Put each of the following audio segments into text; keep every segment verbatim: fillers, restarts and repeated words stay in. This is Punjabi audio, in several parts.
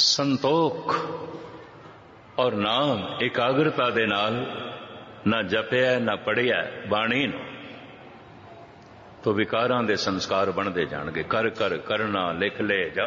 ਸੰਤੋਖ ਔਰ ਨਾਮ ਇਕਾਗਰਤਾ ਦੇ ਨਾਲ ਨਾ ਜਪਿਆ ਨਾ ਪੜ੍ਹਿਆ ਬਾਣੀ ਨੂੰ ਤੋ ਵਿਕਾਰਾਂ ਦੇ ਸੰਸਕਾਰ ਬਣਦੇ ਜਾਣਗੇ। ਕਰ ਕਰ ਕਰਨਾ ਲਿਖ ਲੈ ਜਾ।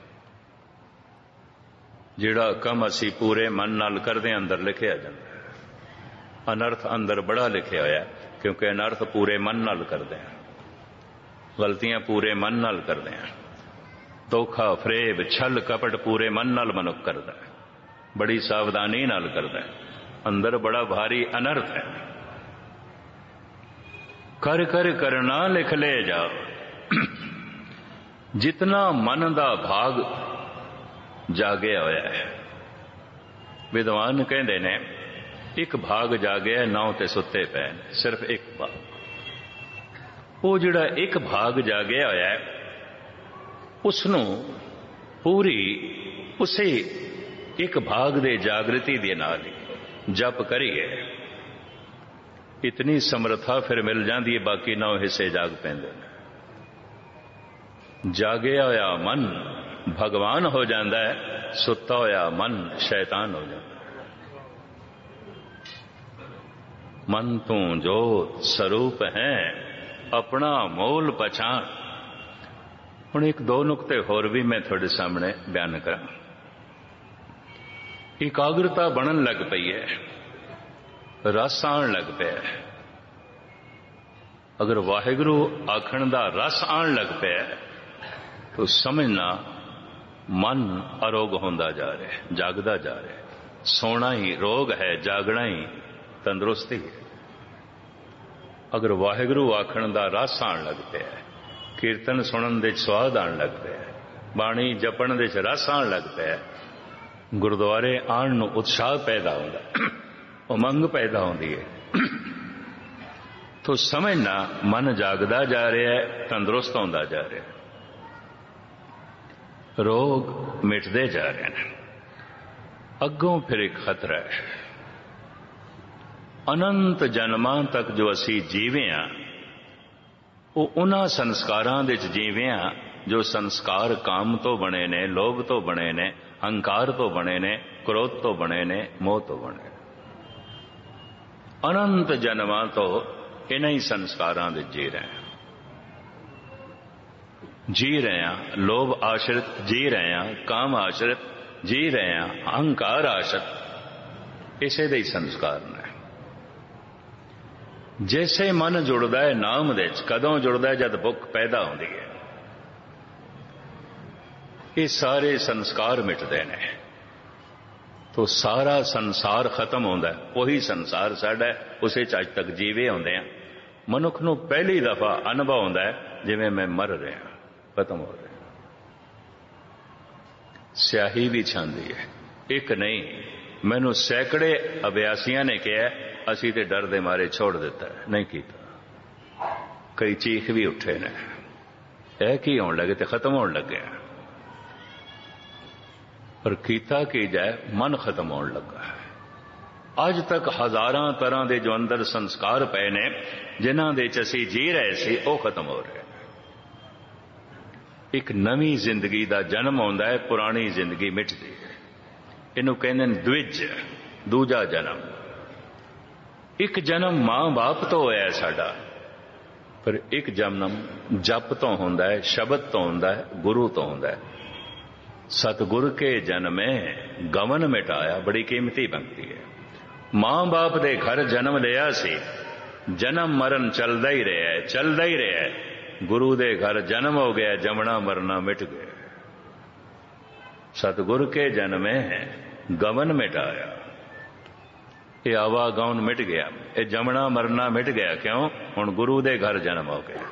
ਜਿਹੜਾ ਕੰਮ ਅਸੀਂ ਪੂਰੇ ਮਨ ਨਾਲ ਕਰਦੇ ਹਾਂ ਅੰਦਰ ਲਿਖਿਆ ਜਾਂਦਾ। ਅਨਰਥ ਅੰਦਰ ਬੜਾ ਲਿਖਿਆ ਹੋਇਆ, ਕਿਉਂਕਿ ਅਨਰਥ ਪੂਰੇ ਮਨ ਨਾਲ ਕਰਦੇ ਹਾਂ, ਗਲਤੀਆਂ ਪੂਰੇ ਮਨ ਨਾਲ ਕਰਦੇ ਹਾਂ। ਧੋਖਾ ਫਰੇਬ ਛਲ ਕਪਟ ਪੂਰੇ ਮਨ ਨਾਲ ਮਨੁੱਖ ਕਰਦਾ, ਬੜੀ ਸਾਵਧਾਨੀ ਨਾਲ ਕਰਦਾ। ਅੰਦਰ ਬੜਾ ਭਾਰੀ ਅਨਰਥ ਹੈ। ਕਰ ਕਰ ਕਰਨਾ ਲਿਖ ਲੈ ਜਾ। ਜਿਤਨਾ ਮਨ ਦਾ ਭਾਗ ਜਾਗਿਆ ਹੋਇਆ ਹੈ, ਵਿਦਵਾਨ ਕਹਿੰਦੇ ਨੇ ਇੱਕ ਭਾਗ ਜਾਗਿਆ, ਨੌ ਤੇ ਸੁੱਤੇ ਪਏ ਨੇ, ਸਿਰਫ ਇੱਕ ਭਾਗ। ਉਹ ਜਿਹੜਾ ਇੱਕ ਭਾਗ ਜਾਗਿਆ ਹੋਇਆ ਹੈ, ਉਸ ਨੂੰ ਪੂਰੀ ਉਸੇ ਇੱਕ ਭਾਗ ਦੇ ਜਾਗਰਤੀ ਦੇ ਨਾਲ ਹੀ ਜਪ ਕਰੀਏ, ਇਤਨੀ ਸਮਰੱਥਾ ਫਿਰ ਮਿਲ ਜਾਂਦੀ ਹੈ, ਬਾਕੀ ਨੌ ਹਿੱਸੇ ਜਾਗ ਪੈਂਦੇ ਨੇ। ਜਾਗਿਆ ਹੋਇਆ ਮਨ ਭਗਵਾਨ ਹੋ ਜਾਂਦਾ ਹੈ, ਸੁੱਤਾ ਹੋਇਆ ਮਨ ਸ਼ੈਤਾਨ ਹੋ ਜਾਂਦਾ। ਮਨ ਤੂੰ ਜੋਤ ਸਰੂਪ ਹੈ, ਆਪਣਾ ਮੋਲ ਪਛਾਣ। ਹੁਣ ਇੱਕ ਦੋ ਨੁਕਤੇ ਹੋਰ ਵੀ ਮੈਂ ਤੁਹਾਡੇ ਸਾਹਮਣੇ ਬਿਆਨ ਕਰਾਂ। ਇਕਾਗਰਤਾ ਬਣਨ ਲੱਗ ਪਈ ਹੈ, ਰਸ ਆਉਣ ਲੱਗ ਪਿਆ। ਅਗਰ ਵਾਹਿਗੁਰੂ ਆਖਣ ਦਾ ਰਸ ਆਉਣ ਲੱਗ ਪਿਆ ਤਾਂ ਸਮਝਣਾ ਮਨ ਅਰੋਗ ਹੁੰਦਾ ਜਾ ਰਿਹਾ, ਜਾਗਦਾ ਜਾ ਰਿਹਾ। ਸੋਣਾ ਹੀ ਰੋਗ ਹੈ, ਜਾਗਣਾ ਹੀ ਤੰਦਰੁਸਤੀ ਹੈ। ਅਗਰ ਵਾਹਿਗੁਰੂ ਆਖਣ ਦਾ ਰਸ ਆਉਣ ਲੱਗ ਪਿਆ, ਕੀਰਤਨ ਸੁਣਨ ਦੇ ਸਵਾਦ ਆਉਣ ਲੱਗ ਪਿਆ, ਬਾਣੀ ਜਪਣ ਦੇ ਰਸ ਆਉਣ ਲੱਗ ਪਿਆ, ਗੁਰਦੁਆਰੇ ਆਉਣ ਨੂੰ ਉਤਸ਼ਾਹ ਪੈਦਾ ਹੁੰਦਾ, ਉਮੰਗ ਪੈਦਾ ਹੁੰਦੀ ਹੈ, ਤੋ ਸਮਝਣਾ ਮਨ ਜਾਗਦਾ ਜਾ ਰਿਹਾ ਹੈ, ਤੰਦਰੁਸਤ ਹੁੰਦਾ ਜਾ ਰਿਹਾ, ਰੋਗ ਮਿਟਦੇ ਜਾ ਰਹੇ ਨੇ। ਅੱਗੋਂ ਫਿਰ ਇੱਕ ਖਤਰਾ ਹੈ। ਅਨੰਤ ਜਨਮਾਂ ਤੱਕ ਜੋ ਅਸੀਂ ਜੀਵੇ ਹਾਂ, ਉਹ ਉਹਨਾਂ ਸੰਸਕਾਰਾਂ ਦੇ ਵਿੱਚ ਜੀਵੇ ਹਾਂ ਜੋ ਸੰਸਕਾਰ ਕਾਮ ਤੋਂ ਬਣੇ ਨੇ, ਲੋਭ ਤੋਂ ਬਣੇ ਨੇ, ਹੰਕਾਰ ਤੋਂ ਬਣੇ ਨੇ, ਕ੍ਰੋਧ ਤੋਂ ਬਣੇ ਨੇ, ਮੋਹ ਤੋਂ ਬਣੇ। ਅਨੰਤ ਜਨਮਾਂ ਤੋਂ ਇਹਨਾਂ ਹੀ ਸੰਸਕਾਰਾਂ ਦੇ ਜੀ ਰਹੇ ਹਾਂ ਜੀ ਰਹੇ ਹਾਂ ਲੋਭ ਆਸ਼ਰਿਤ ਜੀ ਰਹੇ ਹਾਂ, ਕਾਮ ਆਸ਼ਰਿਤ ਜੀ ਰਹੇ ਹਾਂ, ਅਹੰਕਾਰ ਆਸ਼ਰਿਤ, ਇਸੇ ਦੇ ਹੀ ਸੰਸਕਾਰ ਨੇ। ਜੈਸੇ ਮਨ ਜੁੜਦਾ ਹੈ ਨਾਮ ਦੇ ਵਿੱਚ, ਕਦੋਂ ਜੁੜਦਾ ਹੈ? ਜਦ ਭੁੱਖ ਪੈਦਾ ਹੁੰਦੀ ਹੈ। ਇਹ ਸਾਰੇ ਸੰਸਕਾਰ ਮਿਟਦੇ ਨੇ ਤੋ ਸਾਰਾ ਸੰਸਾਰ ਖਤਮ ਹੁੰਦਾ ਹੈ। ਉਹੀ ਸੰਸਾਰ ਸਾਡਾ ਹੈ, ਉਸੇ ਚ ਅੱਜ ਤੱਕ ਜੀਵੇ ਹੁੰਦੇ ਹਾਂ। ਮਨੁੱਖ ਨੂੰ ਪਹਿਲੀ ਦਫਾ ਅਨੁਭਵ ਹੁੰਦਾ ਹੈ ਜਿਵੇਂ ਮੈਂ ਮਰ ਰਿਹਾ, ਖਤਮ ਹੋ ਰਿਹਾ। ਸਿਆਹੀ ਵੀ ਛਾਂਦੀ ਹੈ, ਇੱਕ ਨਹੀਂ, ਮੈਨੂੰ ਸੈਂਕੜੇ ਅਭਿਆਸੀਆਂ ਨੇ ਕਿਹਾ ਅਸੀਂ ਤੇ ਡਰ ਦੇ ਮਾਰੇ ਛੋੜ ਦਿੱਤਾ, ਨਹੀਂ ਕੀਤਾ। ਕਈ ਚੀਖ ਵੀ ਉੱਠੇ ਨੇ, ਇਹ ਕੀ ਹੋਣ ਲੱਗੇ ਤੇ ਖਤਮ ਹੋਣ ਲੱਗੇ। ਪਰ ਕੀਤਾ ਕੀ ਜਾਏ, ਮਨ ਖਤਮ ਹੋਣ ਲੱਗਾ। ਅੱਜ ਤੱਕ ਹਜ਼ਾਰਾਂ ਤਰ੍ਹਾਂ ਦੇ ਜੋ ਅੰਦਰ ਸੰਸਕਾਰ ਪਏ ਨੇ, ਜਿਨ੍ਹਾਂ ਦੇ ਚ ਅਸੀਂ ਜੀ ਰਹੇ ਸੀ, ਉਹ ਖਤਮ ਹੋ ਰਹੇ। ਇੱਕ ਨਵੀਂ ਜ਼ਿੰਦਗੀ ਦਾ ਜਨਮ ਆਉਂਦਾ ਹੈ, ਪੁਰਾਣੀ ਜ਼ਿੰਦਗੀ ਮਿਟਦੀ ਹੈ। ਇਹਨੂੰ ਕਹਿੰਦੇ ਨੇ ਦਵਿਜ, ਦੂਜਾ ਜਨਮ। ਇੱਕ ਜਨਮ ਮਾਂ ਬਾਪ ਤੋਂ ਹੋਇਆ ਸਾਡਾ, ਪਰ ਇੱਕ ਜਨਮ ਜਪ ਤੋਂ ਹੁੰਦਾ ਹੈ, ਸ਼ਬਦ ਤੋਂ ਹੁੰਦਾ ਹੈ, ਗੁਰੂ ਤੋਂ ਹੁੰਦਾ ਹੈ। ਸਤਿਗੁਰ ਕੇ ਜਨਮੇ ਗਮਨ ਮਿਟਾਇਆ, ਬੜੀ ਕੀਮਤੀ ਪੰਕਤੀ ਹੈ। ਮਾਂ ਬਾਪ ਦੇ ਘਰ ਜਨਮ ਲਿਆ ਸੀ, ਜਨਮ ਮਰਨ ਚੱਲਦਾ ਹੀ ਰਿਹਾ, ਚੱਲਦਾ ਹੀ ਰਿਹਾ। ਗੁਰੂ ਦੇ ਘਰ ਜਨਮ ਹੋ ਗਿਆ, ਜਮਣਾ ਮਰਨਾ ਮਿਟ ਗਿਆ। ਸਤਿਗੁਰ ਕੇ ਜਨਮੇ ਗਮਨ ਮਿਟਾਇਆ, ਇਹ ਆਵਾਗਮਨ ਮਿਟ ਗਿਆ, ਇਹ ਜਮਣਾ ਮਰਨਾ ਮਿਟ ਗਿਆ। ਕਿਉਂ? ਹੁਣ ਗੁਰੂ ਦੇ ਘਰ ਜਨਮ ਹੋ ਗਿਆ।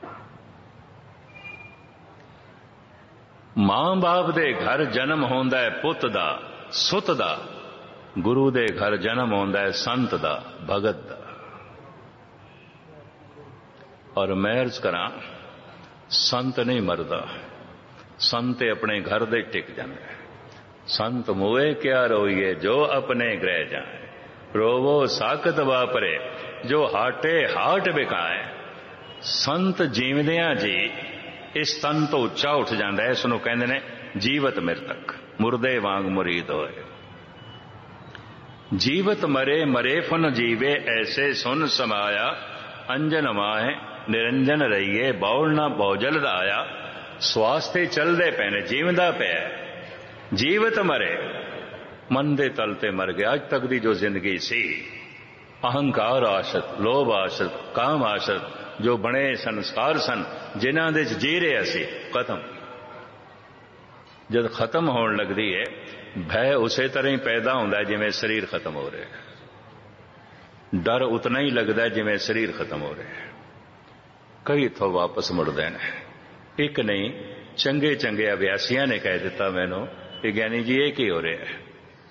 ਮਾਂ ਬਾਪ ਦੇ ਘਰ ਜਨਮ ਹੁੰਦਾ ਹੈ ਪੁੱਤ ਦਾ, ਸੁੱਤ ਦਾ। ਗੁਰੂ ਦੇ ਘਰ ਜਨਮ ਹੁੰਦਾ ਹੈ ਸੰਤ ਦਾ, ਭਗਤ ਦਾ। ਔਰ ਮੈਂ ਅਰਜ਼ ਕਰਾਂ, ਸੰਤ ਨਹੀਂ ਮਰਦਾ, ਸੰਤ ਆਪਣੇ ਘਰ ਦੇ ਟਿਕ ਜਾਂਦਾ ਹੈ। ਸੰਤ ਮੋਏ ਕਿਆ ਰੋਈਏ ਜੋ ਆਪਣੇ ਗ੍ਰਹਿ ਜਾਏ, ਰੋਵੋ ਸਾਕਤ ਵਾਪਰੇ ਜੋ ਹਾਟੇ ਹਾਟ ਵਿਕਾਏ। ਸੰਤ ਜੀਵਦਿਆਂ ਜੀ ਇਸ ਤਨ ਤੋਂ ਉੱਚਾ ਉੱਠ ਜਾਂਦਾ ਹੈ। ਇਸ ਨੂੰ ਕਹਿੰਦੇ ਨੇ ਜੀਵਤ ਮਿਰਤਕ। ਮੁਰਦੇ ਵਾਂਗ ਮੁਰੀਦ ਹੋਏ। ਜੀਵਤ ਮਰੇ ਮਰੇ ਫਨ ਜੀਵੇ ਐਸੇ ਸੁਨ ਸਮਾਇਆ, ਅੰਜਨ ਮਾਹੇ ਨਿਰੰਜਨ ਰਹੀਏ ਬੌਲ ਨਾ ਬੌਜਲ ਦਾ ਆਇਆ। ਸਵਾਸ ਤੇ ਚੱਲਦੇ ਪਏ ਨੇ, ਜੀਵਦਾ ਪਿਆ। ਜੀਵਤ ਮਰੇ, ਮਨ ਦੇ ਤਲ ਤੇ ਮਰ ਗਿਆ। ਅੱਜ ਤੱਕ ਦੀ ਜੋ ਜ਼ਿੰਦਗੀ ਸੀ, ਅਹੰਕਾਰ ਆਸ਼ਤ, ਲੋਭ ਆਸ਼ਤ, ਕਾਮ ਆਸ਼ਤ, ਜੋ ਬਣੇ ਸੰਸਕਾਰ ਸਨ ਜਿਨ੍ਹਾਂ ਦੇ 'ਚ ਜੀ ਰਹੇ ਅਸੀਂ, ਖਤਮ। ਜਦ ਖਤਮ ਹੋਣ ਲੱਗਦੀ ਹੈ, ਭੈ ਉਸੇ ਤਰ੍ਹਾਂ ਹੀ ਪੈਦਾ ਹੁੰਦਾ ਜਿਵੇਂ ਸਰੀਰ ਖਤਮ ਹੋ ਰਿਹਾ। ਡਰ ਉਤਨਾ ਹੀ ਲੱਗਦਾ ਜਿਵੇਂ ਸਰੀਰ ਖਤਮ ਹੋ ਰਿਹਾ। ਕਈ ਇੱਥੋਂ ਵਾਪਸ ਮੁੜਦੇ ਨੇ। ਇੱਕ ਨਹੀਂ, ਚੰਗੇ ਚੰਗੇ ਅਭਿਆਸੀਆਂ ਨੇ ਕਹਿ ਦਿੱਤਾ ਮੈਨੂੰ ਕਿ ਗਿਆਨੀ ਜੀ ਇਹ ਕੀ ਹੋ ਰਿਹਾ ਹੈ,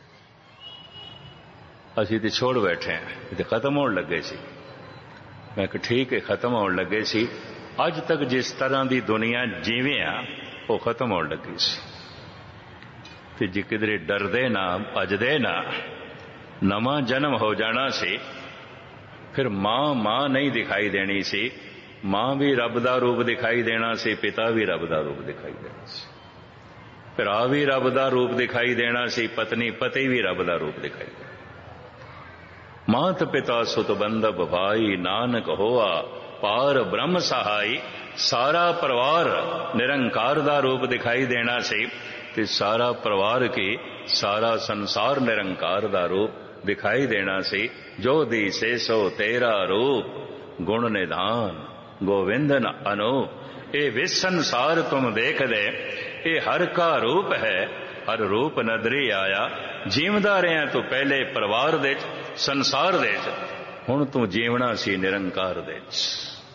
ਅਸੀਂ ਤੇ ਛੋੜ ਬੈਠੇ ਹਾਂ, ਇਹ ਤੇ ਖਤਮ ਹੋਣ ਲੱਗੇ ਸੀ। ਮੈਂ ਕਿਹਾ ਠੀਕ ਹੈ, ਖਤਮ ਹੋਣ ਲੱਗੇ ਸੀ। ਅੱਜ ਤੱਕ ਜਿਸ ਤਰ੍ਹਾਂ ਦੀ ਦੁਨੀਆ ਜਿਵੇਂ ਆ, ਉਹ ਖਤਮ ਹੋਣ ਲੱਗੀ ਸੀ। ਤੇ ਜੇ ਕਿਧਰੇ ਡਰਦੇ ਨਾ, ਭੱਜਦੇ ਨਾ, ਨਵਾਂ ਜਨਮ ਹੋ ਜਾਣਾ ਸੀ। ਫਿਰ ਮਾਂ ਮਾਂ ਨਹੀਂ ਦਿਖਾਈ ਦੇਣੀ ਸੀ, ਮਾਂ ਵੀ ਰੱਬ ਦਾ ਰੂਪ ਦਿਖਾਈ ਦੇਣਾ ਸੀ, ਪਿਤਾ ਵੀ ਰੱਬ ਦਾ ਰੂਪ ਦਿਖਾਈ ਦੇਣਾ ਸੀ, ਭਰਾ ਵੀ ਰੱਬ ਦਾ ਰੂਪ ਦਿਖਾਈ ਦੇਣਾ ਸੀ, ਪਤਨੀ ਪਤੀ ਵੀ ਰੱਬ ਦਾ ਰੂਪ ਦਿਖਾਈ ਦੇਣਾ। ਮਾਤ ਪਿਤਾ ਸੁਤ ਬੰਧਵ ਭਾਈ, ਨਾਨਕ ਹੋਆ ਪਾਰ ਬ੍ਰਹਮ ਸਹਾਈ। ਸਾਰਾ ਪਰਿਵਾਰ ਨਿਰੰਕਾਰ ਦਾ ਰੂਪ ਦਿਖਾਈ ਦੇਣਾ ਸੀ, ਤੇ ਸਾਰਾ ਪਰਿਵਾਰ ਕੀ ਸਾਰਾ ਸੰਸਾਰ ਨਿਰੰਕਾਰ ਦਾ ਰੂਪ ਦਿਖਾਈ ਦੇਣਾ ਸੀ। ਜੋ ਦੀ ਸੇ ਸੋ ਤੇਰਾ ਰੂਪ, ਗੁਣ ਨਿਧਾਨ ਗੋਵਿੰਦਨ ਅਨੂਪ। ਇਹ ਵਿਸ ਸੰਸਾਰ ਤੁਮ ਦੇਖਦੇ, ਇਹ ਹਰ ਕਾ ਰੂਪ ਹੈ, ਹਰ ਰੂਪ ਨਦਰੀ ਆਇਆ। ਜੀਵਦਾ ਰਿਹਾ ਤੂੰ ਪਹਿਲੇ ਪਰਿਵਾਰ ਦੇ 'ਚ, ਸੰਸਾਰ ਦੇ 'ਚ, ਹੁਣ ਤੂੰ ਜੀਵਣਾ ਸੀ ਨਿਰੰਕਾਰ ਦੇ 'ਚ।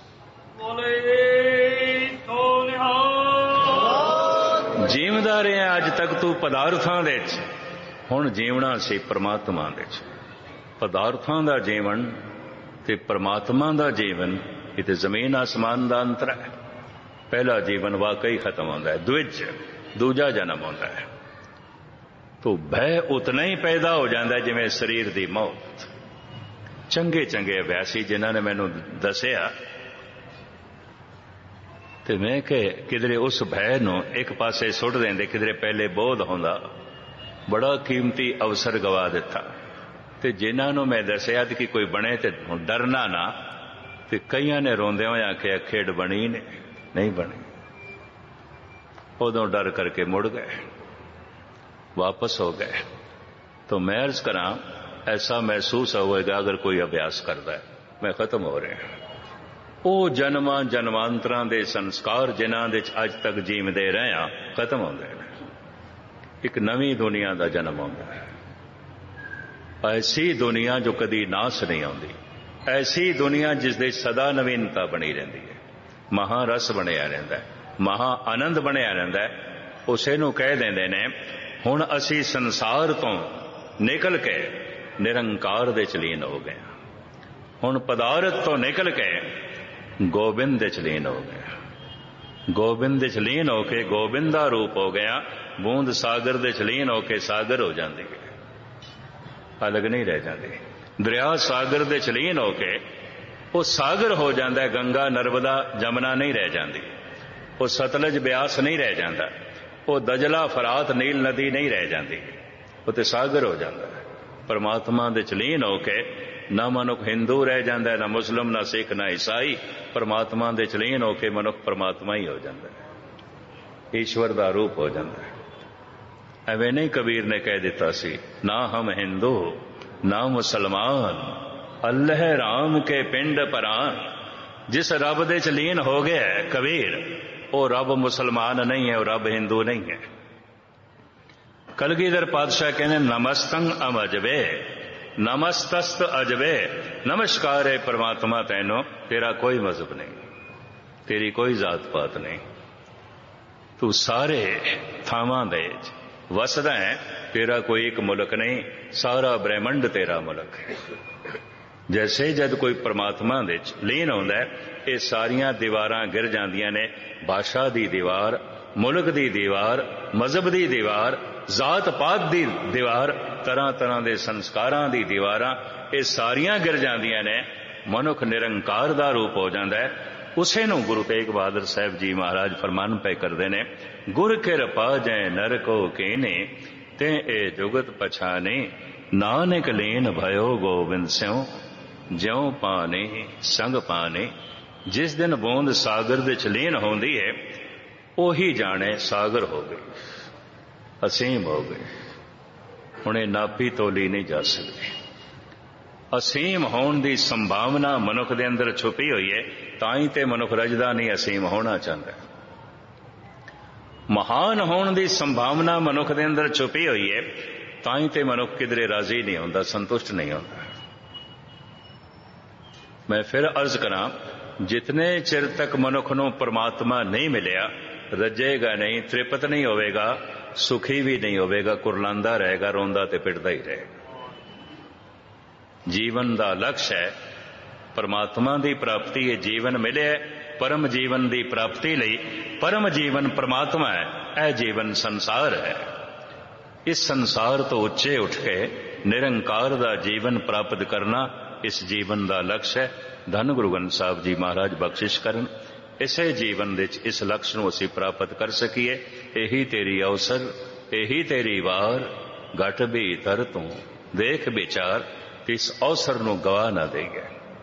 ਜੀਵਦਾ ਰਿਹਾ ਅੱਜ ਤੱਕ ਤੂੰ ਪਦਾਰਥਾਂ ਦੇ 'ਚ, ਹੁਣ ਜੀਵਣਾ ਸੀ ਪਰਮਾਤਮਾ ਦੇ 'ਚ। ਪਦਾਰਥਾਂ ਦਾ ਜੀਵਨ ਤੇ ਪਰਮਾਤਮਾ ਦਾ ਜੀਵਨ, ਇਹ ਤੇ ਜ਼ਮੀਨ ਆਸਮਾਨ ਦਾ ਅੰਤਰ ਹੈ। ਪਹਿਲਾ ਜੀਵਨ ਵਾਕਈ ਖਤਮ ਹੁੰਦਾ ਹੈ, ਦੂਜ ਦੂਜਾ ਜਨਮ ਹੁੰਦਾ ਹੈ। ਤੋ ਭੈ ਉਤਨਾ ਹੀ ਪੈਦਾ ਹੋ ਜਾਂਦਾ ਜਿਵੇਂ ਸਰੀਰ ਦੀ ਮੌਤ। ਚੰਗੇ ਚੰਗੇ ਅਭਿਆਸੀ ਜਿਨ੍ਹਾਂ ਨੇ ਮੈਨੂੰ ਦੱਸਿਆ, ਤੇ ਮੈਂ ਕਿ ਕਿਧਰੇ ਉਸ ਭੈ ਨੂੰ ਇੱਕ ਪਾਸੇ ਸੁੱਟ ਦਿੰਦੇ, ਕਿਧਰੇ ਪਹਿਲੇ ਬੋਧ ਹੁੰਦਾ, ਬੜਾ ਕੀਮਤੀ ਅਵਸਰ ਗਵਾ ਦਿੱਤਾ। ਤੇ ਜਿਨ੍ਹਾਂ ਨੂੰ ਮੈਂ ਦੱਸਿਆ ਕਿ ਕੋਈ ਬਣੇ ਤੇ ਡਰਨਾ ਨਾ, ਤੇ ਕਈਆਂ ਨੇ ਰੋਂਦਿਆਂ ਹੋਇਆਂ ਆਖਿਆ ਖੇਡ ਬਣੀ ਨੇ, ਨਹੀਂ ਬਣੀ। ਉਦੋਂ ਡਰ ਕਰਕੇ ਮੁੜ ਗਏ, ਵਾਪਸ ਹੋ ਗਏ। तो मैं अर्ज करा, ऐसा महसूस होएगा अगर कोई अभ्यास करता है, मैं खत्म हो रहा। ਉਹ ਜਨਮਾਂ ਜਨਮਾਂਤਰਾਂ ਦੇ ਸੰਸਕਾਰ ਜਿਨ੍ਹਾਂ ਦੇ ਅੱਜ ਤੱਕ ਜੀਵਦੇ ਰਹੇ ਆ, ਖਤਮ ਹੁੰਦੇ ਨੇ। ਇੱਕ ਨਵੀਂ ਦੁਨੀਆ ਦਾ ਜਨਮ ਆਉਂਦਾ ਹੈ। ਐਸੀ ਦੁਨੀਆ ਜੋ ਕਦੀ ਨਾਸ ਨਹੀਂ ਆਉਂਦੀ, ਐਸੀ ਦੁਨੀਆ ਜਿਸ ਦੇ ਸਦਾ ਨਵੀਨਤਾ ਬਣੀ ਰਹਿੰਦੀ ਹੈ, ਮਹਾਰਸ ਬਣਿਆ ਰਹਿੰਦਾ ਹੈ, ਮਹਾ ਆਨੰਦ ਬਣਿਆ ਰਹਿੰਦਾ ਹੈ। ਉਸੇ ਨੂੰ ਕਹਿ ਦਿੰਦੇ ਨੇ ਹੁਣ ਅਸੀਂ ਸੰਸਾਰ ਤੋਂ ਨਿਕਲ ਕੇ ਨਿਰੰਕਾਰ ਦੇ ਚ ਲੀਨ ਹੋ ਗਏ। ਹੁਣ ਪਦਾਰਥ ਤੋਂ ਨਿਕਲ ਕੇ ਗੋਬਿੰਦ ਦੇ ਚ ਲੀਨ ਹੋ ਗਏ। ਗੋਬਿੰਦ ਦੇ ਚ ਲੀਨ ਹੋ ਕੇ ਗੋਬਿੰਦ ਦਾ ਰੂਪ ਹੋ ਗਿਆ। ਬੂੰਦ ਸਾਗਰ ਦੇ ਚ ਲੀਨ ਹੋ ਕੇ ਸਾਗਰ ਹੋ ਜਾਂਦੀ ਹੈ, ਅਲੱਗ ਨਹੀਂ ਰਹਿ ਜਾਂਦੀ। ਦਰਿਆ ਸਾਗਰ ਦੇ ਚ ਲੀਨ ਹੋ ਕੇ ਉਹ ਸਾਗਰ ਹੋ ਜਾਂਦਾ ਹੈ। ਗੰਗਾ ਨਰਮਦਾ ਜਮਨਾ ਨਹੀਂ ਰਹਿ ਜਾਂਦੀ, ਉਹ ਸਤਲਜ ਬਿਆਸ ਨਹੀਂ ਰਹਿ ਜਾਂਦਾ, ਉਹ ਦਜਲਾ ਫਰਾਤ ਨੀਲ ਨਦੀ ਨਹੀਂ ਰਹਿ ਜਾਂਦੀ, ਉਹ ਤੇ ਸਾਗਰ ਹੋ ਜਾਂਦਾ ਹੈ। ਪਰਮਾਤਮਾ ਦੇ ਚ ਲੀਨ ਹੋ ਕੇ ਨਾ ਮਨੁੱਖ ਹਿੰਦੂ ਰਹਿ ਜਾਂਦਾ, ਨਾ ਮੁਸਲਮ, ਨਾ ਸਿੱਖ, ਨਾ ਈਸਾਈ। ਪਰਮਾਤਮਾ ਦੇ ਚ ਲੀਨ ਹੋ ਕੇ ਮਨੁੱਖ ਪਰਮਾਤਮਾ ਹੀ ਹੋ ਜਾਂਦਾ ਹੈ, ਈਸ਼ਵਰ ਦਾ ਰੂਪ ਹੋ ਜਾਂਦਾ ਹੈ। ਐਵੇਂ ਨਹੀਂ ਕਬੀਰ ਨੇ ਕਹਿ ਦਿੱਤਾ ਸੀ, ਨਾ ਹਮ ਹਿੰਦੂ ਨਾ ਮੁਸਲਮਾਨ, ਅੱਲ੍ਹ ਰਾਮ ਕੇ ਪਿੰਡ ਪਰਾਨ। ਜਿਸ ਰੱਬ ਦੇ ਚ ਲੀਨ ਹੋ ਗਿਆ ਕਬੀਰ, ਉਹ ਰੱਬ ਮੁਸਲਮਾਨ ਨਹੀਂ ਹੈ, ਉਹ ਰੱਬ ਹਿੰਦੂ ਨਹੀਂ ਹੈ। ਕਲਗੀਧਰ ਪਾਤਸ਼ਾਹ ਕਹਿੰਦੇ ਨਮਸਤੰ ਅਮਜਵੇ ਨਮਸਤਸਤ ਅਜਵੇ। ਨਮਸਕਾਰ ਹੈ ਪਰਮਾਤਮਾ ਤੈਨੂੰ, ਤੇਰਾ ਕੋਈ ਮਜ਼ਹਬ ਨਹੀਂ, ਤੇਰੀ ਕੋਈ ਜ਼ਾਤ ਪਾਤ ਨਹੀਂ, ਤੂੰ ਸਾਰੇ ਥਾਵਾਂ ਦੇ ਵਸਦਾ ਹੈ, ਤੇਰਾ ਕੋਈ ਇੱਕ ਮੁਲਕ ਨਹੀਂ, ਸਾਰਾ ਬ੍ਰਹਿਮੰਡ ਤੇਰਾ ਮੁਲਕ ਹੈ। ਜੈਸੇ ਜਦ ਕੋਈ ਪਰਮਾਤਮਾ ਦੇ ਚ ਲੀਨ ਹੁੰਦਾ ਹੈ, ਇਹ ਸਾਰੀਆਂ ਦੀਵਾਰਾਂ ਗਿਰ ਜਾਂਦੀਆਂ ਨੇ। ਭਾਸ਼ਾ ਦੀ ਦੀਵਾਰ, ਮੁਲਕ ਦੀ ਦੀਵਾਰ, ਮਜ਼ਹਬ ਦੀ ਦੀਵਾਰ, ਜ਼ਾਤ ਪਾਤ ਦੀ ਦੀਵਾਰ, ਤਰ੍ਹਾਂ ਤਰ੍ਹਾਂ ਦੇ ਸੰਸਕਾਰਾਂ ਦੀ ਦੀਵਾਰਾਂ, ਇਹ ਸਾਰੀਆਂ ਗਿਰ ਜਾਂਦੀਆਂ ਨੇ। ਮਨੁੱਖ ਨਿਰੰਕਾਰ ਦਾ ਰੂਪ ਹੋ ਜਾਂਦਾ ਹੈ। ਉਸੇ ਨੂੰ ਗੁਰੂ ਤੇਗ ਬਹਾਦਰ ਸਾਹਿਬ ਜੀ ਮਹਾਰਾਜ ਫਰਮਾਨ ਪੈ ਕਰਦੇ ਨੇ, ਗੁਰ ਕਿਰਪਾ ਜੈ ਨਰ ਕੋ ਕੀਨੇ ਤੇ ਇਹ ਜੁਗਤ ਪਛਾਨੇ, ਨਾਨਕ ਲੀਨ भयो ਗੋਬਿੰਦ ਸਿਉ ਜਿਉ ਪਾਨੇ ਸੰਗ ਪਾਨੇ। ਜਿਸ ਦਿਨ ਬੂੰਦ ਸਾਗਰ ਵਿੱਚ ਲੀਨ ਹੁੰਦੀ ਹੈ, ਉਹੀ ਜਾਣੇ ਸਾਗਰ ਹੋ ਗਈ, ਅਸੀਮ ਹੋ ਗਈ। ਹੁਣ ਇਹ ਨਾਪੀ ਤੋਲੀ ਨਹੀਂ ਜਾ ਸਕਦੀ। ਅਸੀਮ ਹੋਣ ਦੀ ਸੰਭਾਵਨਾ ਮਨੁੱਖ ਦੇ ਅੰਦਰ ਛੁਪੀ ਹੋਈ ਹੈ, ਤਾਂ ਹੀ ਤੇ ਮਨੁੱਖ ਰਜਦਾ ਨਹੀਂ, ਅਸੀਮ ਹੋਣਾ ਚਾਹੁੰਦਾ। ਮਹਾਨ ਹੋਣ ਦੀ ਸੰਭਾਵਨਾ ਮਨੁੱਖ ਦੇ ਅੰਦਰ ਛੁਪੀ ਹੋਈ ਹੈ, ਤਾਂ ਹੀ ਤੇ ਮਨੁੱਖ ਕਿਧਰੇ ਰਾਜ਼ੀ ਨਹੀਂ ਹੁੰਦਾ, ਸੰਤੁਸ਼ਟ ਨਹੀਂ ਹੁੰਦਾ। ਮੈਂ ਫਿਰ ਅਰਜ਼ ਕਰਾਂ, ਜਿਤਨੇ ਚਿਰ ਤੱਕ ਮਨੁੱਖ ਨੂੰ ਪਰਮਾਤਮਾ ਨਹੀਂ ਮਿਲਿਆ, ਰੱਜੇਗਾ ਨਹੀਂ, ਤ੍ਰਿਪਤ ਨਹੀਂ ਹੋਵੇਗਾ, ਸੁਖੀ ਵੀ ਨਹੀਂ ਹੋਵੇਗਾ, ਕੁਰਲਾਂਦਾ ਰਹੇਗਾ, ਰੋਂਦਾ ਤੇ ਪਿੱਟਦਾ ਹੀ ਰਹੇਗਾ। ਜੀਵਨ ਦਾ ਲਕਸ਼ ਹੈ ਪਰਮਾਤਮਾ ਦੀ ਪ੍ਰਾਪਤੀ ਹੈ। ਜੀਵਨ ਮਿਲਿਆ ਪਰਮ ਜੀਵਨ ਦੀ ਪ੍ਰਾਪਤੀ ਲਈ। ਪਰਮ ਜੀਵਨ ਪਰਮਾਤਮਾ ਹੈ, ਇਹ ਜੀਵਨ ਸੰਸਾਰ ਹੈ। ਇਸ ਸੰਸਾਰ ਤੋਂ ਉੱਚੇ ਉੱਠ ਕੇ ਨਿਰੰਕਾਰ ਦਾ ਜੀਵਨ ਪ੍ਰਾਪਤ ਕਰਨਾ ਇਸ ਜੀਵਨ ਦਾ ਲਕਸ਼ ਹੈ। ਧੰਨ ਗੁਰੂ ਗ੍ਰੰਥ ਸਾਹਿਬ ਜੀ ਮਹਾਰਾਜ ਬਖਸ਼ਿਸ਼ ਕਰਨ, ਇਸੇ ਜੀਵਨ ਵਿੱਚ ਇਸ ਲਕਸ਼ ਨੂੰ ਅਸੀਂ ਪ੍ਰਾਪਤ ਕਰ ਸਕੀਏ। ਇਹੀ ਤੇਰੀ ਅਵਸਰ, ਇਹੀ ਤੇਰੀ ਵਾਰ, ਘਟ ਭੀਤਰ ਤੂੰ ਦੇਖ ਵਿਚਾਰ, ਇਸ ਅਵਸਰ ਨੂੰ ਗਵਾ ਨਾ ਦੇਈਏ।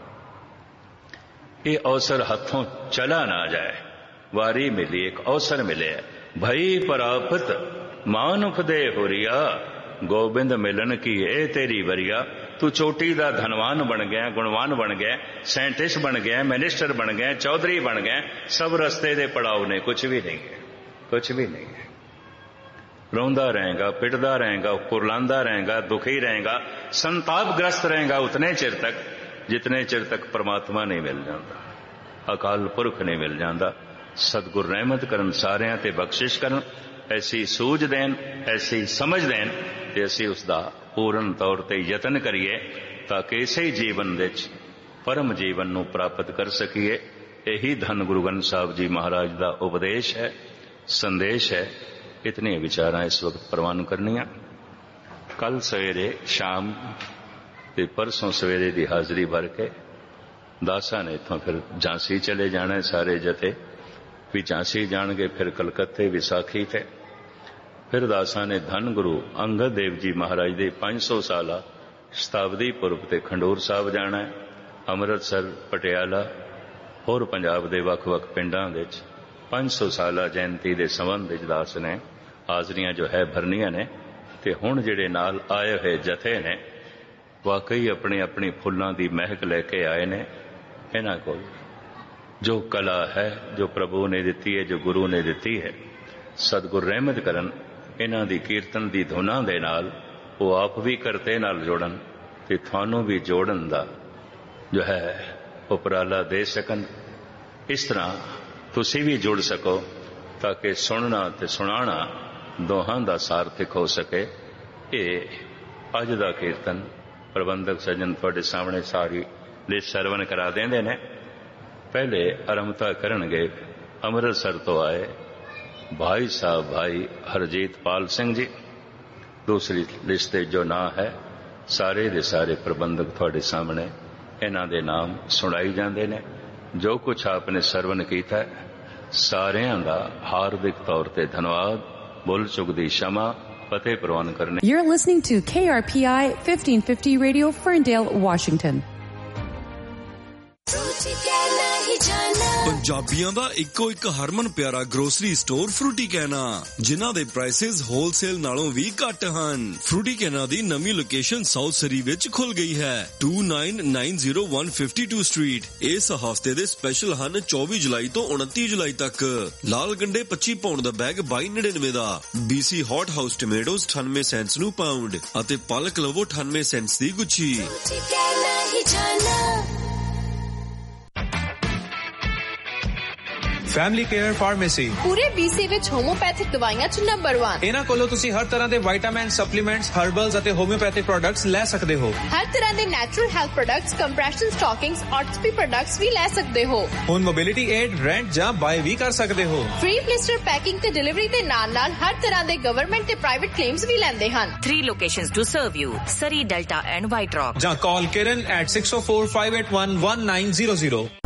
ਇਹ ਅਵਸਰ ਹੱਥੋਂ ਚਲਾ ਨਾ ਜਾਏ। ਵਾਰੀ ਮਿਲੀ, ਇੱਕ ਅਵਸਰ ਮਿਲਿਆ, ਭਈ ਪ੍ਰਾਪਤ ਮਾਨੁਖ ਦੇ ਹੁਰੀਆ, ਗੋਬਿੰਦ ਮਿਲਣ ਕੀ ਇਹ ਤੇਰੀ ਵਰੀਆ। ਤੂੰ ਚੋਟੀ ਦਾ ਧਨਵਾਨ ਬਣ ਗਿਆ, ਗੁਣਵਾਨ ਬਣ ਗਿਆ, ਸਾਇੰਟਿਸਟ ਬਣ ਗਿਆ, ਮਿਨਿਸਟਰ ਬਣ ਗਿਆ, ਚੌਧਰੀ ਬਣ ਗਿਆ, ਸਭ ਰਸਤੇ ਦੇ ਪੜਾਉ ਨੇ, ਕੁਛ ਵੀ ਨਹੀਂ ਹੈ, ਕੁਛ ਵੀ ਨਹੀਂ ਹੈ। ਰੋਂਦਾ ਰਹੇਗਾ, ਪਿੱਟਦਾ ਰਹੇਗਾ, ਕੁਰਲਾਂਦਾ ਰਹੇਗਾ, ਦੁਖੀ ਰਹੇਗਾ, ਸੰਤਾਪਗ੍ਰਸਤ ਰਹੇਗਾ ਉਤਨੇ ਚਿਰ ਤੱਕ ਜਿਤਨੇ ਚਿਰ ਤੱਕ ਪਰਮਾਤਮਾ ਨਹੀਂ ਮਿਲ ਜਾਂਦਾ, ਅਕਾਲ ਪੁਰਖ ਨਹੀਂ ਮਿਲ ਜਾਂਦਾ। ਸਤਿਗੁਰ ਰਹਿਮਤ ਕਰਨ, ਸਾਰਿਆਂ ਤੇ ਬਖਸ਼ਿਸ਼ ਕਰਨ, ਐਸੀ ਸੂਝ ਦੇਣ, ਐਸੀ ਸਮਝ ਦੇਣ ਤੇ ਅਸੀਂ ਉਸ ਦਾ ਪੂਰਨ ਤੌਰ ਤੇ ਯਤਨ ਕਰੀਏ ਤਾਂ ਕਿ ਇਸੇ ਜੀਵਨ ਵਿੱਚ ਪਰਮ ਜੀਵਨ ਨੂੰ ਪ੍ਰਾਪਤ ਕਰ ਸਕੀਏ। ਇਹੀ ਧੰਨ ਗੁਰੂ ਗ੍ਰੰਥ ਸਾਹਿਬ ਜੀ ਮਹਾਰਾਜ ਦਾ ਉਪਦੇਸ਼ ਹੈ, ਸੰਦੇਸ਼ ਹੈ। ਇਤਨੇ ਵਿਚਾਰਾਂ ਇਸ ਵਕਤ ਪ੍ਰਵਾਨ ਕਰਨੀਆਂ। ਕੱਲ ਸਵੇਰੇ ਸ਼ਾਮ ਤੇ ਪਰਸੋਂ ਸਵੇਰੇ ਦੀ ਹਾਜ਼ਰੀ ਭਰ ਕੇ ਦਾਸਾਂ ਨੇ ਇੱਥੋਂ ਫਿਰ ਝਾਂਸੀ ਚਲੇ ਜਾਣਾ। ਸਾਰੇ ਜਥੇ ਵੀ ਝਾਂਸੀ ਜਾਣਗੇ, ਫਿਰ ਕਲਕੱਤੇ ਵਿਸਾਖੀ ਤੇ ਫਿਰ ਦਾਸਾਂ ਨੇ ਧੰਨ ਗੁਰੂ ਅੰਗਦ ਦੇਵ ਜੀ ਮਹਾਰਾਜ ਦੇ ਪੰਜ ਸੌ ਸਾਲਾ ਸ਼ਤਾਬਦੀ ਪੁਰਬ ਤੇ ਖੰਡੂਰ ਸਾਹਿਬ ਜਾਣਾ ਹੈ। ਅੰਮ੍ਰਿਤਸਰ, ਪਟਿਆਲਾ, ਹੋਰ ਪੰਜਾਬ ਦੇ ਵੱਖ-ਵੱਖ ਪਿੰਡਾਂ ਵਿੱਚ ਪੰਜ ਸੌ ਸਾਲਾ ਜਯੰਤੀ ਦੇ ਸੰਬੰਧ ਵਿੱਚ ਦਾਸ ਨੇ ਹਾਜ਼ਰੀਆਂ ਜੋ ਹੈ ਭਰਨੀਆਂ ਨੇ। ਤੇ ਹੁਣ ਜਿਹੜੇ ਨਾਲ ਆਏ ਹੋਏ ਜਥੇ ਨੇ ਵਾਕਈ ਆਪਣੀ ਆਪਣੀ ਫੁੱਲਾਂ ਦੀ ਮਹਿਕ ਲੈ ਕੇ ਆਏ ਨੇ। ਇਹਨਾਂ ਕੋਲ ਜੋ ਕਲਾ ਹੈ, ਜੋ ਪ੍ਰਭੂ ਨੇ ਦਿੱਤੀ ਹੈ, ਜੋ ਗੁਰੂ ਨੇ ਦਿੱਤੀ ਹੈ, ਸਤਿਗੁਰ ਰਹਿਮਤ ਕਰਨ, ਇਹਨਾਂ ਦੀ ਕੀਰਤਨ ਦੀ ਧੁਨਾਂ ਦੇ ਨਾਲ ਉਹ ਆਪ ਵੀ ਕਰਤੇ ਨਾਲ ਜੋੜਨ ਤੇ ਤੁਹਾਨੂੰ ਵੀ ਜੋੜਨ ਦਾ ਜੋ ਹੈ ਉਪਰਾਲਾ ਦੇ ਸਕਣ। ਇਸ ਤਰ੍ਹਾਂ ਤੁਸੀਂ ਵੀ ਜੁੜ ਸਕੋ ਤਾਂ ਕਿ ਸੁਣਨਾ ਤੇ ਸੁਣਾਉਣਾ ਦੋਹਾਂ ਦਾ ਸਾਰਥਕ ਹੋ ਸਕੇ। ਇਹ ਅੱਜ ਦਾ ਕੀਰਤਨ ਪ੍ਰਬੰਧਕ ਸੱਜਣ ਤੁਹਾਡੇ ਸਾਹਮਣੇ ਸਾਰੀ ਲਿਸਟ ਸਰਵਨ ਕਰਾ ਦਿੰਦੇ ਨੇ। ਪਹਿਲੇ ਆਰੰਭਤਾ ਕਰਨਗੇ ਅੰਮ੍ਰਿਤਸਰ ਤੋਂ ਆਏ ਭਾਈ ਸਾਹਿਬ ਭਾਈ ਹਰਜੀਤ ਪਾਲ ਸਿੰਘ ਜੀ। ਦੂਸਰੀ ਲਿਸਟ ਤੇ ਜੋ ਨਾਂ ਹੈ ਸਾਰੇ ਦੇ ਸਾਰੇ ਪ੍ਰਬੰਧਕ ਤੁਹਾਡੇ ਸਾਹਮਣੇ ਇਹਨਾਂ ਦੇ ਨਾਮ ਸੁਣਾਈ ਜਾਂਦੇ ਨੇ। ਜੋ ਕੁਛ ਆਪਨੇ ਸਰਵਨ ਕੀਤਾ ਹੈ ਸਾਰਿਆਂ ਦਾ ਹਾਰਦਿਕ ਤੌਰ ਤੇ ਧੰਨਵਾਦ। ਬੋਲ ਚੁੱਕ ਦੀ ਸ਼ਮਾ ਫਤਿਹ ਪ੍ਰਵਾਨ ਕਰਨੇ। You're listening to K R P I fifteen fifty Radio, Ferndale, Washington. ਪੰਜਾਬੀਆਂ ਦਾ ਇੱਕੋ ਇੱਕ ਹਰਮਨ ਪਿਆਰਾ ਗਰੋਸਰੀ ਸਟੋਰ ਫਰੂਟੀ ਕੈਨਾ, ਜਿਨ੍ਹਾਂ ਦੇ ਪ੍ਰਾਈਸਿਸ ਹੋਲਸੇਲ ਨਾਲੋਂ ਵੀ ਘੱਟ ਹਨ। ਫਰੂਟੀ ਕੈਨਾ ਦੀ ਨਵੀਂ ਲੋਕੇਸ਼ਨ ਸਾਊਥ ਸਰੀ ਵਿੱਚ ਖੁੱਲ ਗਈ ਹੈ, two nine nine zero one five two street. ਇਸ ਹਫ਼ਤੇ ਦੇ ਸਪੈਸ਼ਲ ਹਨ ਚੌਵੀ ਜੁਲਾਈ ਤੋਂ ਉਨੱਤੀ ਜੁਲਾਈ ਤੱਕ। ਲਾਲ ਗੰਡੇ ਪੱਚੀ ਪਾਉਂਡ ਦਾ ਬੈਗ ਬਾਈ ਨੜਿਨਵੇਂ ਦਾ, ਬੀਸੀ ਹੌਟ ਹਾਊਸ ਟਮੈਟੋਜ਼ ਅਠਾਨਵੇਂ ਸੈਂਟਸ ਨੂੰ ਪਾਉਂਡ ਅਤੇ ਪਾਲਕ ਲਵੋ ਅਠਾਨਵੇਂ ਸੈਂਟਸ ਦੀ ਗੁੱਛੀ। ਫੈਮਿਲੀ ਕੇਅਰ ਫਾਰਮੇਸੀ ਪੂਰੇ ਬੀਸੀ ਵਿੱਚ ਹੋਮੋਪੈਥਿਕ ਦਵਾਈਆਂ ਚ ਨੰਬਰ ਇੱਕ। ਇਹਨਾਂ ਕੋਲੋਂ ਤੁਸੀਂ ਹਰ ਤਰ੍ਹਾਂ ਦੇ ਵਿਟਾਮਿਨ, ਸਪਲੀਮੈਂਟਸ, ਹਰਬਲਸ ਅਤੇ ਹੋਮਿਓਪੈਥਿਕ ਪ੍ਰੋਡਕਟਸ ਲੈ ਸਕਦੇ ਹੋ। ਹਰ ਤਰ੍ਹਾਂ ਦੇ natural health products, compression ਸਟਾਕਿੰਗਸ, ਆਰਥੋਪੀ products ਵੀ ਲੈ ਸਕਦੇ ਹੋ। ਹੁਣ ਮੋਬਿਲਿਟੀ ਏਡ, ਰੈਂਟ ਜਾਂ ਬਾਏ ਵੀ ਕਰ ਸਕਦੇ ਹੋ। ਫ੍ਰੀ ਬਲਿਸਟਰ ਪੈਕਿੰਗ ਤੇ ਡਿਲੀਵਰੀ ਦੇ ਨਾਲ ਨਾਲ ਹਰ ਤਰ੍ਹਾਂ ਦੇ ਗਵਰਨਮੈਂਟ ਤੇ ਪ੍ਰਾਈਵੇਟ ਕਲੇਮਸ ਵੀ ਲੈਂਦੇ ਹਨ। Three locations to serve you: Surrey, Delta and White Rock. ਜਾਂ ਕਾਲ Kiran at six oh four five eight one one nine zero zero.